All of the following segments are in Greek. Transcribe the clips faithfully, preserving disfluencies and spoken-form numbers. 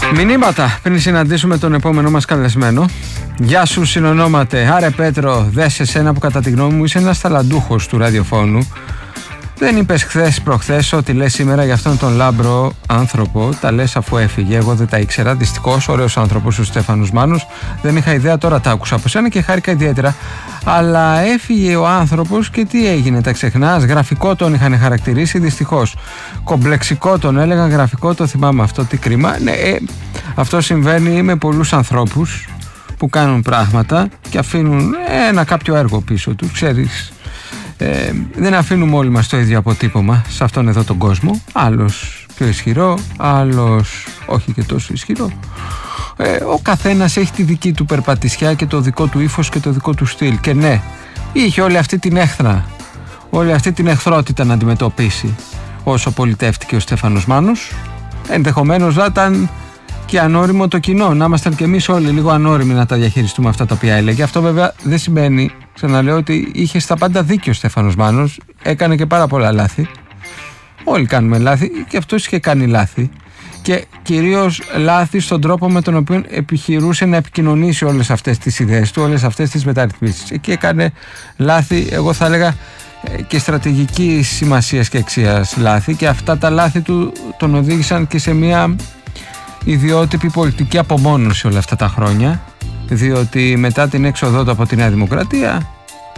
Μηνύματα πριν συναντήσουμε τον επόμενό μας καλεσμένο. Γεια σου συνονόματε. Άρε Πέτρο, δες εσένα που κατά τη γνώμη μου είσαι ένας ταλαντούχος του ραδιοφώνου. Δεν είπες χθες προχθές ότι λες σήμερα για αυτόν τον λάμπρο άνθρωπο. Τα λες αφού έφυγε. Εγώ δεν τα ήξερα. Δυστυχώς, ωραίος άνθρωπος ο Στέφανος Μάνος. Δεν είχα ιδέα, τώρα τα άκουσα από σένα και χάρηκα ιδιαίτερα. Αλλά έφυγε ο άνθρωπος και τι έγινε, τα ξεχνάς? Γραφικό τον είχαν χαρακτηρίσει, δυστυχώς. Κομπλεξικό τον έλεγαν, γραφικό το θυμάμαι αυτό. Τι κρίμα. Ναι, ε, αυτό συμβαίνει με πολλούς ανθρώπους που κάνουν πράγματα και αφήνουν ένα κάποιο έργο πίσω του, ξέρεις. Ε, δεν αφήνουμε όλοι μας το ίδιο αποτύπωμα σε αυτόν εδώ τον κόσμο. Άλλος πιο ισχυρό, άλλος όχι και τόσο ισχυρό. Ε, ο καθένας έχει τη δική του περπατησιά και το δικό του ύφος και το δικό του στυλ. Και ναι, είχε όλη αυτή την έχθρα, όλη αυτή την εχθρότητα να αντιμετωπίσει όσο πολιτεύτηκε ο Στέφανος Μάνος. Ενδεχομένως να ήταν και ανώριμο το κοινό, να ήμασταν και εμείς όλοι λίγο ανώριμοι να τα διαχειριστούμε αυτά τα οποία έλεγε. Αυτό βέβαια δεν σημαίνει, ξαναλέω, ότι είχε στα πάντα δίκιο ο Στέφανος Μάνος. Έκανε και πάρα πολλά λάθη. Όλοι κάνουμε λάθη και αυτός είχε κάνει λάθη. Και κυρίως λάθη στον τρόπο με τον οποίο επιχειρούσε να επικοινωνήσει όλες αυτές τις ιδέες του, όλες αυτές τις μεταρρυθμίσεις. Εκεί έκανε λάθη, εγώ θα έλεγα, και στρατηγική σημασίας και αξίας λάθη, και αυτά τα λάθη του τον οδήγησαν και σε μια ιδιότυπη πολιτική απομόνωση όλα αυτά τα χρόνια, διότι μετά την έξοδό του από τη Νέα Δημοκρατία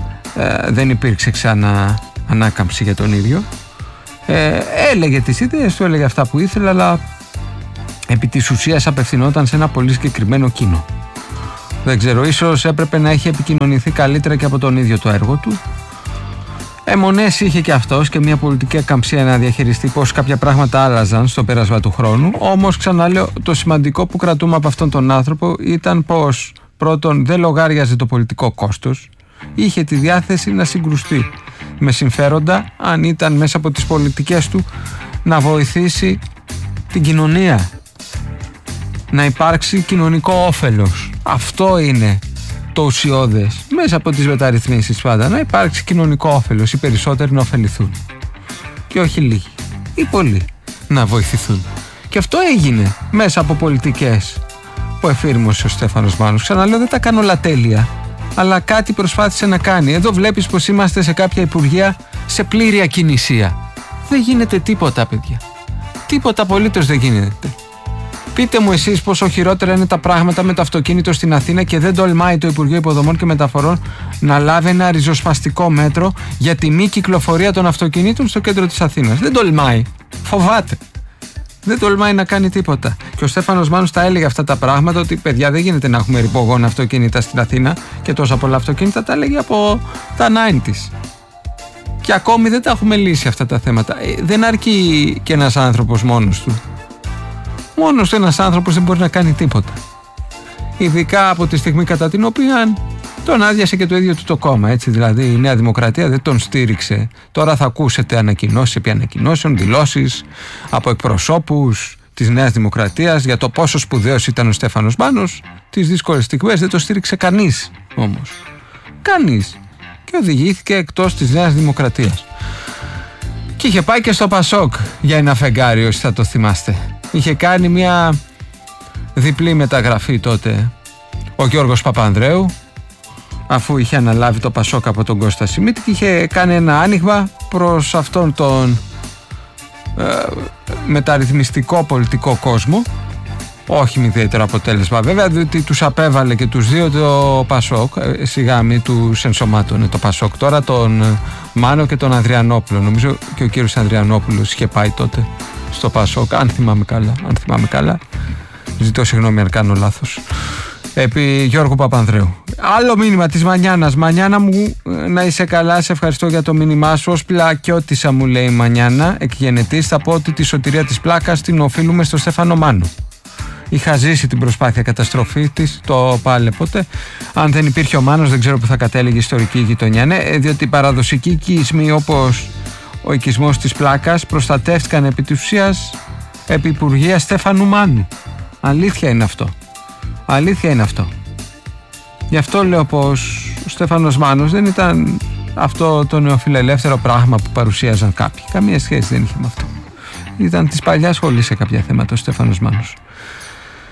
ε, δεν υπήρξε ξανά ανάκαμψη για τον ίδιο. Ε, έλεγε τις ιδέες του, έλεγε αυτά που ήθελε, αλλά επί της ουσίας απευθυνόταν σε ένα πολύ συγκεκριμένο κοινό. Δεν ξέρω, ίσως έπρεπε να έχει επικοινωνηθεί καλύτερα και από τον ίδιο το έργο του. Αιμονές είχε και αυτός και μια πολιτική ακαμψία να διαχειριστεί πως κάποια πράγματα άλλαζαν στο πέρασμα του χρόνου. Όμως, ξαναλέω, το σημαντικό που κρατούμε από αυτόν τον άνθρωπο ήταν πως πρώτον δεν λογάριαζε το πολιτικό κόστος, είχε τη διάθεση να συγκρουστεί με συμφέροντα, αν ήταν μέσα από τις πολιτικές του να βοηθήσει την κοινωνία, να υπάρξει κοινωνικό όφελος. Αυτό είναι το ουσιώδες μέσα από τις μεταρρυθμίσεις, πάντα να υπάρξει κοινωνικό όφελος, οι περισσότεροι να ωφεληθούν και όχι λίγοι ή πολλοί να βοηθηθούν. Και αυτό έγινε μέσα από πολιτικές που εφήρμοσε ο Στέφανος Μάνος. Ξαναλέω, δεν τα κάνω όλα τέλεια, αλλά κάτι προσπάθησε να κάνει. Εδώ βλέπεις πως είμαστε σε κάποια υπουργεία σε πλήρη ακινησία. Δεν γίνεται τίποτα, παιδιά. Τίποτα απολύτως δεν γίνεται. Πείτε μου εσείς πόσο χειρότερα είναι τα πράγματα με το αυτοκίνητο στην Αθήνα και δεν τολμάει το Υπουργείο Υποδομών και Μεταφορών να λάβει ένα ριζοσπαστικό μέτρο για τη μη κυκλοφορία των αυτοκινήτων στο κέντρο της Αθήνας. Δεν τολμάει. Φοβάται. Δεν τολμάει να κάνει τίποτα. Και ο Στέφανος Μάνος τα έλεγε αυτά τα πράγματα, ότι παιδιά δεν γίνεται να έχουμε ρηπογόνα αυτοκίνητα στην Αθήνα και τόσα πολλά αυτοκίνητα, τα έλεγε από τα ενενήντα. Και ακόμη δεν τα έχουμε λύσει αυτά τα θέματα. Ε, δεν αρκεί και ένας άνθρωπος μόνος του. Μόνος του ένας άνθρωπος δεν μπορεί να κάνει τίποτα. Ειδικά από τη στιγμή κατά την οποία τον άδειασε και το ίδιο του το κόμμα. Έτσι, δηλαδή η Νέα Δημοκρατία δεν τον στήριξε. Τώρα θα ακούσετε ανακοινώσεις επί ανακοινώσεων, δηλώσεις από εκπροσώπους της Νέας Δημοκρατίας για το πόσο σπουδαίος ήταν ο Στέφανος Μάνος. Τις δύσκολες στιγμές δεν το στήριξε κανείς όμως. Κανείς. Και οδηγήθηκε εκτός της Νέας Δημοκρατίας. Και είχε πάει και στο Πασόκ για ένα φεγγάρι, όσοι θα το θυμάστε. Είχε κάνει μια διπλή μεταγραφή τότε ο Γιώργος Παπανδρέου, αφού είχε αναλάβει το Πασόκ από τον Κώστα Σιμίτη, και είχε κάνει ένα άνοιγμα προς αυτόν τον ε, μεταρρυθμιστικό πολιτικό κόσμο. Όχι με ιδιαίτερο αποτέλεσμα βέβαια, διότι τους απέβαλε και τους δύο το Πασόκ, ε, σιγά μη τους ενσωμάτωνε το Πασόκ τώρα, τον Μάνο και τον Ανδριανόπουλο. Νομίζω και ο κύριος Ανδριανόπουλος είχε πάει τότε στο Πασόκ, αν θυμάμαι καλά, αν θυμάμαι καλά. Ζητώ συγγνώμη αν κάνω λάθος. Επί Γιώργου Παπανδρέου. Άλλο μήνυμα της Μανιάνας. Μανιάνα μου, να είσαι καλά, σε ευχαριστώ για το μήνυμά σου. Ως πλακιώτησα, μου λέει η Μανιάνα, εκγενετής, θα πω ότι τη σωτηρία της πλάκας την οφείλουμε στο Στέφανο Μάνο. Είχα ζήσει την προσπάθεια καταστροφή της, το πάλε ποτέ. Αν δεν υπήρχε ο Μάνος, δεν ξέρω που θα κατέληγε η ιστορική γειτονιά. Ναι, διότι οι παραδοσιακοί οικισμοί, όπως ο οικισμός της πλάκας, προστατεύτηκαν επί της ουσίας επί Υπουργεία Στέφανου Μάνου. Αλήθεια είναι αυτό. Αλήθεια είναι αυτό. Γι' αυτό λέω πως ο Στέφανος Μάνος δεν ήταν αυτό το νεοφιλελεύθερο πράγμα που παρουσίαζαν κάποιοι. Καμία σχέση δεν είχε με αυτό. Ήταν της παλιάς σχολής σε κάποια θέματα ο Στέφανος Μάνος.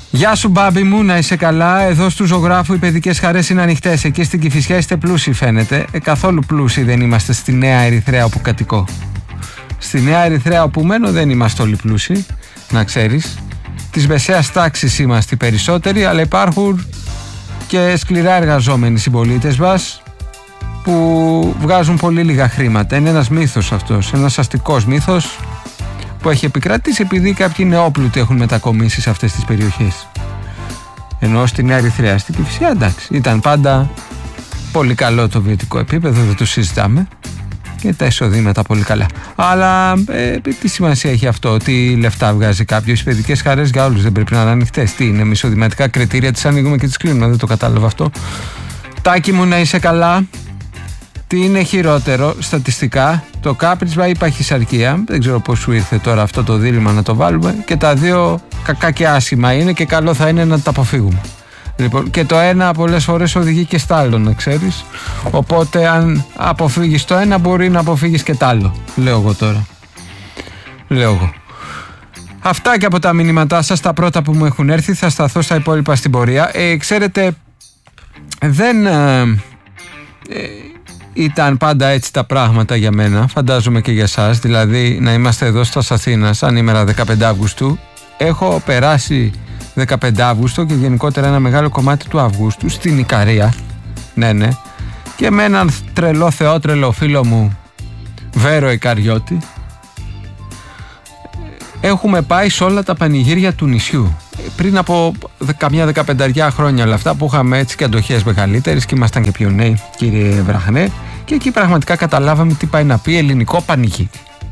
Γεια σου μπάμπι μου, να είσαι καλά. Εδώ στου ζωγράφου οι παιδικές χαρές είναι ανοιχτές. Εκεί στην Κηφισιά είστε πλούσιοι φαίνεται. ε, Καθόλου πλούσιοι δεν είμαστε στη Νέα Ερυθρέα όπου κατοικώ. Στη Νέα Ερυθρέα όπου μένω δεν είμαστε όλοι πλούσιοι, να ξέρεις. Της μεσαίας τάξης είμαστε οι περισσότεροι, αλλά υπάρχουν και σκληρά εργαζόμενοι συμπολίτες μας που βγάζουν πολύ λίγα χρήματα. Είναι ένας μύθος αυτός, ένας αστικός μύθος που έχει επικρατήσει επειδή κάποιοι νεόπλουτοι έχουν μετακομίσει σε αυτές τις περιοχές. Ενώ στη Νέα Ερυθρέα, στην Κηφισιά, εντάξει, ήταν πάντα πολύ καλό το βιωτικό επίπεδο, δεν το συζητάμε, και τα εισοδήματα πολύ καλά. Αλλά ε, τι σημασία έχει αυτό, τι λεφτά βγάζει κάποιος? Οι παιδικές χαρές για όλους δεν πρέπει να είναι ανοιχτές? Τι είναι, με εισοδηματικά κριτήρια τις ανοίγουμε και τις κλείνουμε? Δεν το κατάλαβα αυτό. Τάκη μου, να είσαι καλά. Τι είναι χειρότερο στατιστικά, το κάπνισμα ή η παχυσαρκία? Δεν ξέρω πώς σου ήρθε τώρα αυτό το δίλημμα να το βάλουμε. Και τα δύο κακά και άσχημα είναι και καλό θα είναι να τα αποφύγουμε. Λοιπόν, και το ένα πολλές φορές οδηγεί και στ' άλλο, να ξέρεις. Οπότε αν αποφύγεις το ένα μπορεί να αποφύγεις και τ' άλλο. Λέω εγώ τώρα. Λέω εγώ. Αυτά και από τα μηνύματά σας, τα πρώτα που μου έχουν έρθει. Θα σταθώ στα υπόλοιπα στην πορεία. Ε, ξέρετε, δεν... Ε, ε, Ήταν πάντα έτσι τα πράγματα για μένα, φαντάζομαι και για σας. Δηλαδή να είμαστε εδώ στα Αθήνας ανήμερα δεκαπέντε Αυγούστου. Έχω περάσει δεκαπέντε Αυγούστου και γενικότερα ένα μεγάλο κομμάτι του Αυγούστου στην Ικαρία. Ναι, ναι. Και με έναν τρελό θεότρελο φίλο μου, Βέρο Ικαριώτη, έχουμε πάει σε όλα τα πανηγύρια του νησιού. Πριν από καμιά δεκαπενταριά χρόνια όλα αυτά, που είχαμε έτσι και αντοχές μεγαλύτερες και ήμασταν και πιο νέοι, κύριε Βραχνέ, και εκεί πραγματικά καταλάβαμε τι πάει να πει ελληνικό πανηγύρι.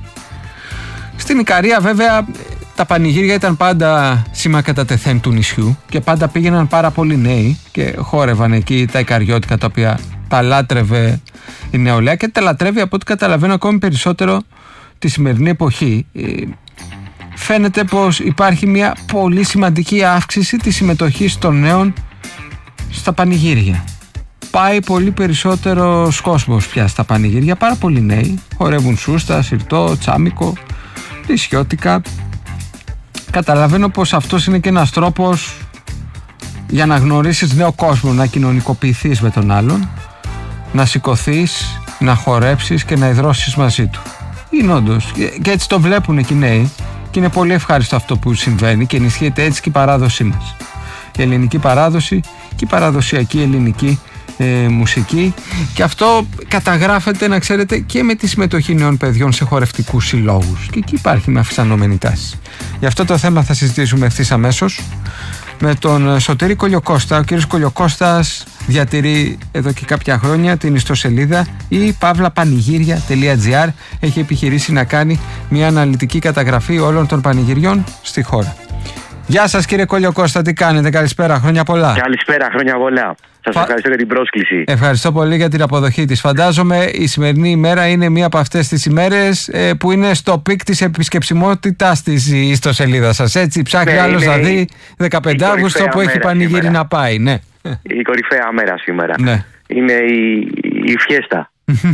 Στην Ικαρία βέβαια τα πανηγύρια ήταν πάντα σήμα κατά τεθέν του νησιού και πάντα πήγαιναν πάρα πολλοί νέοι και χόρευαν εκεί τα Ικαριώτικα, τα οποία τα λάτρευε η νεολαία και τα λατρεύει, από ό,τι καταλαβαίνω, ακόμη περισσότερο τη σημερινή εποχή. Φαίνεται πως υπάρχει μια πολύ σημαντική αύξηση της συμμετοχής των νέων στα πανηγύρια. Πάει πολύ περισσότερος κόσμος πια στα πανηγύρια, πάρα πολλοί νέοι χορεύουν σούστα, σιρτό, τσάμικο, νησιώτικα. Καταλαβαίνω πως αυτός είναι και ένας τρόπος για να γνωρίσεις νέο κόσμο, να κοινωνικοποιηθείς με τον άλλον, να σηκωθείς, να χορέψεις και να ιδρώσεις μαζί του. Είναι όντως, και έτσι το βλέπουν και οι νέοι. Και είναι πολύ ευχάριστο αυτό που συμβαίνει και ενισχύεται έτσι και η παράδοσή μας. Η ελληνική παράδοση και η παραδοσιακή ελληνική ε, μουσική. Και αυτό καταγράφεται, να ξέρετε, και με τη συμμετοχή νέων παιδιών σε χορευτικούς συλλόγους. Και εκεί υπάρχει μια αυξανόμενη τάση. Γι' αυτό το θέμα θα συζητήσουμε ευθύς αμέσως με τον Σωτήρη Κολιοκώστα. Ο κύριος Κολιοκώστας διατηρεί εδώ και κάποια χρόνια την ιστοσελίδα η παύλα πανηγύρια τελεία τζι άρ. Έχει επιχειρήσει να κάνει μια αναλυτική καταγραφή όλων των πανηγυριών στη χώρα. Γεια σας κύριε Κολιοκώστα, τι κάνετε? Καλησπέρα, χρόνια πολλά. Καλησπέρα, χρόνια πολλά. Σας Φα... ευχαριστώ για την πρόσκληση. Ευχαριστώ πολύ για την αποδοχή της. Φαντάζομαι η σημερινή ημέρα είναι μία από αυτές τις ημέρες ε, που είναι στο πικ της επισκεψιμότητάς της η ιστοσελίδα σας. Έτσι, ψάχνει ναι, άλλος να δει δεκαπέντε Αυγούστου που έχει πανηγύρι σήμερα να πάει. Ναι. Η κορυφαία μέρα σήμερα. Ναι. Είναι η, η φιέστα.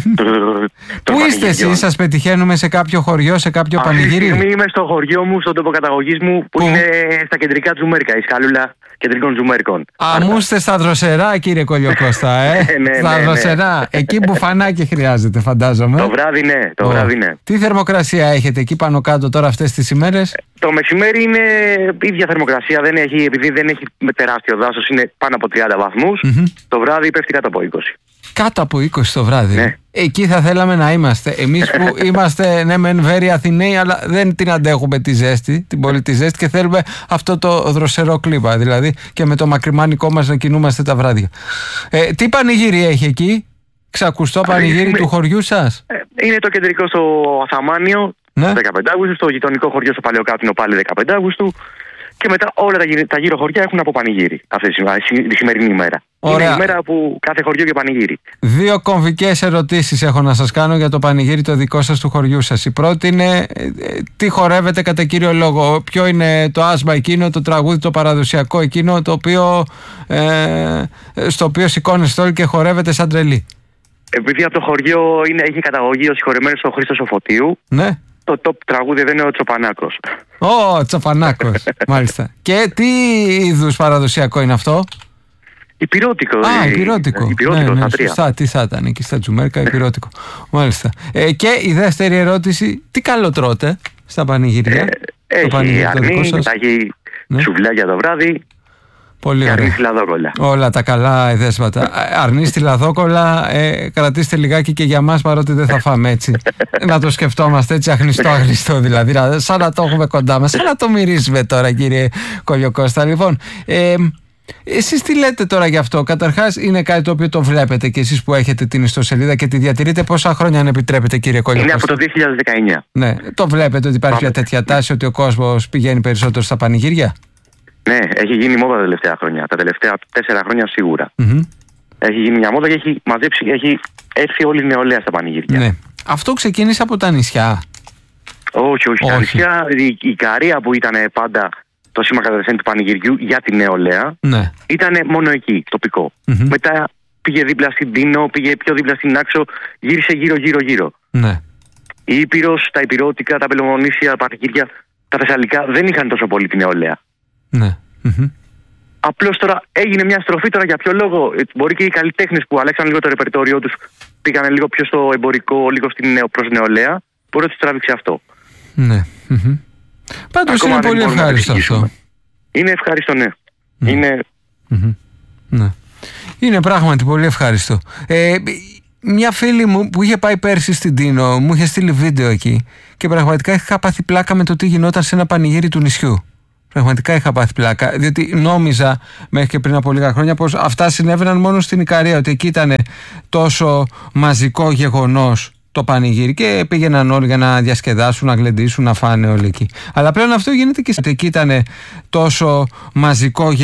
Πού είστε εσείς, σας πετυχαίνουμε σε κάποιο χωριό, σε κάποιο Αυτή πανηγύρι? Αυτή τη στιγμή είμαι στο χωριό μου, στον τόπο καταγωγής μου, που, που είναι στα κεντρικά Τζουμέρκα, η σκάλουλα κεντρικών Τζουμέρκων. Α, μου είστε στα Δροσερά, κύριε Κολιοκώστα, ε? ναι, στα ναι, Δροσερά, ναι. Εκεί που φανάκι χρειάζεται, φαντάζομαι. Το βράδυ, ναι, το oh. βράδυ, ναι. Τι θερμοκρασία έχετε εκεί πάνω κάτω τώρα αυτές τις ημέρες? Το μεσημέρι είναι ίδια θερμοκρασία, δεν έχει, επειδή δεν έχει τεράστιο δάσος, είναι πάνω από τριάντα βαθμούς. Mm-hmm. Το βράδυ πέφτει κάτω από είκοσι. Κάτω από είκοσι το βράδυ. Ναι. Εκεί θα θέλαμε να είμαστε. Εμείς που είμαστε, ναι, μεν βέροι Αθηναίοι, αλλά δεν την αντέχουμε τη ζέστη, την πολύ τη ζέστη, και θέλουμε αυτό το δροσερό κλίμα. Δηλαδή και με το μακριμάνικό μας να κινούμαστε τα βράδια. Ε, τι πανηγύρι έχει εκεί? Ξακουστό πανηγύρι είναι... του χωριού σας? Ε, είναι το κεντρικό στο Αθαμάνιο, ναι. δεκαπέντε Αυγούστου, στο γειτονικό χωριό στο Παλαιοκάπινο πάλι δεκαπέντε Αυγούστου. Και μετά όλα τα, τα γύρω χωριά έχουν από πανηγύρι αυτή τη σημερινή ημέρα. Ωραία. Είναι η ημέρα που κάθε χωριό και πανηγύρι. Δύο κομβικές ερωτήσεις έχω να σας κάνω για το πανηγύρι το δικό σας του χωριού σας. Η πρώτη είναι τι χορεύετε κατά κύριο λόγο? Ποιο είναι το άσμα εκείνο, το τραγούδι το παραδοσιακό εκείνο, το οποίο, ε, στο οποίο σηκώνεστε όλοι και χορεύετε σαν τρελή? Επειδή από το χωριό είναι, έχει καταγωγή ο συγχωρεμένος ο Χρήστος ο Φωτίου. Ναι. το top τραγούδι δεν είναι ο Τσοπανάκος. Ω, oh, Τσοπανάκος, μάλιστα. Και τι είδους παραδοσιακό είναι αυτό? Υπηρώτικο. Α, υπηρώτικο. Υπηρώτικο, ναι, στα ναι, τρία. Σωστά, τι θα ήταν εκεί στα Τζουμέρκα, υπηρώτικο. Μάλιστα. Ε, και η δεύτερη ερώτηση, τι καλό τρώτε στα πανηγύρια? Ε, έχει αρνί, τα έχει ναι. σουβλάκια το βράδυ. Πολύ και ωραία. αρνί στη λαδόκολλα. Όλα τα καλά εδέσματα. Αρνί στη λαδόκολλα, ε, κρατήστε λιγάκι και για μας, παρότι δεν θα φάμε έτσι. Να το σκεφτόμαστε έτσι αχνιστό αχνιστό δηλαδή. Σαν να το έχουμε κοντά μας, σαν να το μυρίζουμε τώρα, κύριε Κολιοκώστα. Λοιπόν, ε, εσείς τι λέτε τώρα γι' αυτό? Καταρχάς, είναι κάτι το οποίο το βλέπετε και εσείς που έχετε την ιστοσελίδα και τη διατηρείτε πόσα χρόνια, αν επιτρέπετε, κύριε Κολιοκώστα? Είναι από το δύο χιλιάδες δεκαεννιά. Ναι, το βλέπετε ότι υπάρχει μια τέτοια τάση, ότι ο κόσμος πηγαίνει περισσότερο στα πανηγύρια? Ναι, έχει γίνει μόδα τα τελευταία χρόνια. Τα τελευταία τέσσερα χρόνια σίγουρα. Mm-hmm. Έχει γίνει μια μόδα και έχει μαζέψει, έχει έρθει όλη η νεολαία στα πανηγύρια. Ναι. Αυτό ξεκίνησε από τα νησιά? Όχι, όχι. Στα νησιά, η, η Καρία που ήταν πάντα το σήμα κατευθέν του πανηγυριού για τη νεολαία, ναι. ήταν μόνο εκεί, τοπικό. Mm-hmm. Μετά πήγε δίπλα στην Τίνο, πήγε πιο δίπλα στην Άξο, γύρισε γύρω-γύρω-γύρω. Ναι. Η Ήπειρος, τα Υπηρώτικα, τα Πελοποννήσια, τα πανηγύρια, τα Θεσσαλικά δεν είχαν τόσο πολύ τη νεολαία. Ναι. Mm-hmm. Απλώς τώρα έγινε μια στροφή. Τώρα για ποιο λόγο? Μπορεί και οι καλλιτέχνες που αλλάξαν λίγο το ρεπερτόριό τους, πήγανε λίγο πιο στο εμπορικό, λίγο στην νεο, προς νεολαία. Μπορεί να τους τράβηξε αυτό. Ναι. Mm-hmm. Πάντως είναι πολύ ευχάριστο αυτό. Είναι ευχάριστο, ναι. Mm. Είναι... Mm-hmm. ναι. Είναι πράγματι πολύ ευχάριστο. Ε, μια φίλη μου που είχε πάει πέρσι στην Τίνο μου είχε στείλει βίντεο εκεί και πραγματικά είχα πάθει πλάκα με το τι γινόταν σε ένα πανηγύρι του νησιού. Πραγματικά είχα πάθει πλάκα, διότι νόμιζα μέχρι και πριν από λίγα χρόνια πως αυτά συνέβαιναν μόνο στην Ικαρία, ότι εκεί ήταν τόσο μαζικό γεγονός το πανηγύρι και πήγαιναν όλοι για να διασκεδάσουν, να γλεντήσουν, να φάνε όλοι εκεί. Αλλά πλέον αυτό γίνεται και εκεί ήταν τόσο μαζικό γεγονός.